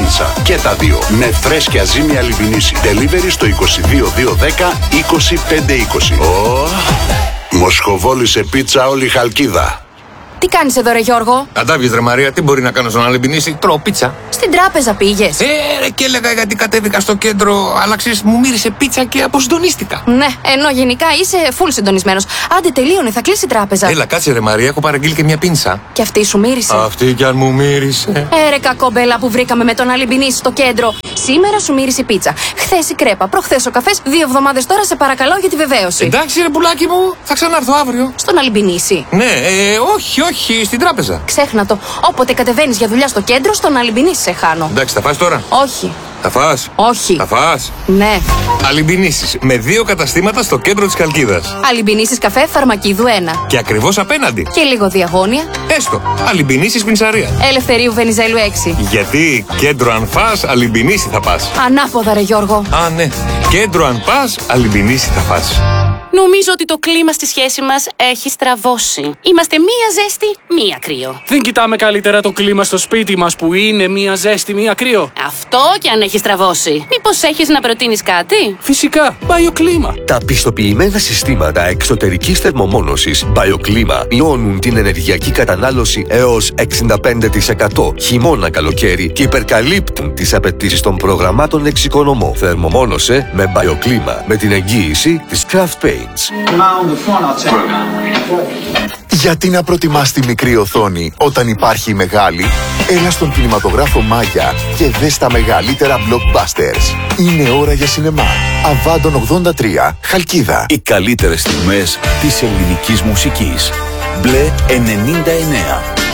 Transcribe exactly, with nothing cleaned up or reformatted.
πίτσα. Και τα δύο με φρέσκια ζύμη Αλιμπινίση. Delivery στο είκοσι δύο δύο δέκα είκοσι πέντε είκοσι. Oh, μοσχοβόλησε πίτσα όλη η Χαλκίδα. Τι κάνεις εδώ ρε Γιώργο? Αντάβγες ρε Μαρία, τι μπορεί να κάνω στον Αλιμπινίση? Τρώω πίτσα. Στην τράπεζα πήγες? Ε, ρε, και έλεγα γιατί κατέβηκα στο κέντρο, αλλά ξέρεις, μου μύρισε πίτσα και αποσυντονίστηκα. Ναι, ενώ γενικά είσαι full συντονισμένος. Άντε τελείωνε, θα κλείσει η τράπεζα. Έλα, κάτσε ρε Μαρία, έχω παραγγείλει και μια πίνσα. Και αυτή σου μύρισε? Αυτή κι αν μου μύρισε. Ε, ρε κακομπέλα που βρήκαμε με τον Αλιμπινίση στο κέντρο. Σήμερα σου μύρισε πίτσα. Χθες η κρέπα, προχθές ο καφές, δύο εβδομάδες τώρα σε παρακαλώ για τη βεβαίωση. Εντάξει ρε πουλάκι μου, θα ξανάρθω αύριο. Στον Αλιμπινίση? Ναι, ε, όχι, όχι, στην τράπεζα. Ξέχνα το. Όποτε κατεβαίνεις για δουλειά στο κέντρο, στον Αλιμπινίση σε χάνω. Εντάξει, θα φας τώρα? Όχι. Θα φας? Όχι. Θα φας? Ναι. Αλιμπινίσεις με δύο καταστήματα στο κέντρο της Χαλκίδας. Αλιμπινίσεις καφέ Φαρμακίδου ένα. Και ακριβώς απέναντι. Και λίγο διαγώνια. Έστω. Αλιμπινίσεις Πινσαρία. Ελευθερίου Βενιζέλου έξι. Γιατί κέντρο αν φας, Αλιμπινίση θα πας. Ανάποδα ρε Γιώργο. Α, ναι. Κέντρο αν πας, Αλιμπινίση θα πας. Νομίζω ότι το κλίμα στη σχέση μας έχει στραβώσει. Είμαστε μία ζέστη, μία κρύο. Δεν κοιτάμε καλύτερα το κλίμα στο σπίτι μας που είναι μία ζέστη, μία κρύο? Αυτό κι αν έχει στραβώσει. Μήπως έχεις να προτείνεις κάτι? Φυσικά, BioClima. Τα πιστοποιημένα συστήματα εξωτερικής θερμομόνωσης BioClima μειώνουν την ενεργειακή κατανάλωση έως εξήντα πέντε τοις εκατό χειμώνα-καλοκαίρι και υπερκαλύπτουν τις απαιτήσεις των προγραμμάτων εξοικονομώ. Θερμομόνωσε με BioClima με την εγγύηση της Craft Paints. Γιατί να προτιμάς τη μικρή οθόνη όταν υπάρχει η μεγάλη? Έλα στον κινηματογράφο Μάγια και δες τα μεγαλύτερα blockbusters. Είναι ώρα για σινεμά. Αβάντων ογδόντα τρία, Χαλκίδα. Οι καλύτερες στιγμές της ελληνικής μουσικής. Μπλε ενενήντα εννέα.